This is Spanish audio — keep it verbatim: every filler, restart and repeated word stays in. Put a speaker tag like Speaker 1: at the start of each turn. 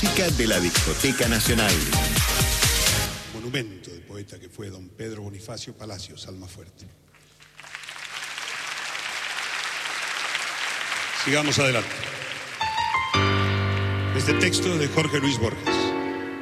Speaker 1: música de la Discoteca Nacional.
Speaker 2: Monumento del poeta que fue don Pedro Bonifacio Palacios, alma fuerte. Sigamos adelante. Este texto es de Jorge Luis Borges.